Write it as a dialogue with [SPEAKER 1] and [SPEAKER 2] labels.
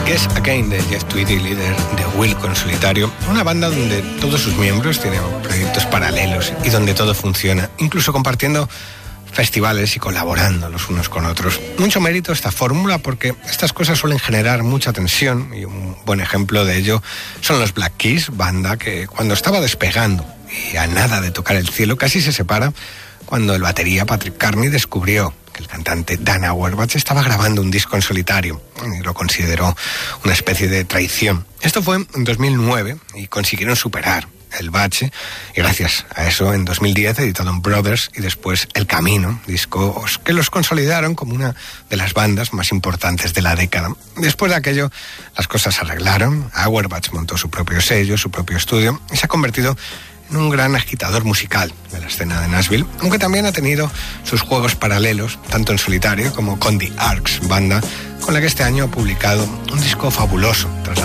[SPEAKER 1] Guess Again de Jeff Tweedy, líder de Wilco en solitario, una banda donde todos sus miembros tienen proyectos paralelos y donde todo funciona, incluso compartiendo festivales y colaborando los unos con otros. Mucho mérito esta fórmula porque estas cosas suelen generar mucha tensión y un buen ejemplo de ello son los Black Keys, banda que cuando estaba despegando y a nada de tocar el cielo casi se separa cuando el batería Patrick Carney descubrió que el cantante Dan Auerbach estaba grabando un disco en solitario y lo consideró una especie de traición. Esto fue en 2009 y consiguieron superar el bache y gracias a eso en 2010 editaron Brothers y después El Camino, discos que los consolidaron como una de las bandas más importantes de la década. Después de aquello las cosas se arreglaron, Auerbach montó su propio sello, su propio estudio y se ha convertido en un gran agitador musical de la escena de Nashville, aunque también ha tenido sus juegos paralelos, tanto en solitario como con The Arcs, banda con la que este año ha publicado un disco fabuloso tras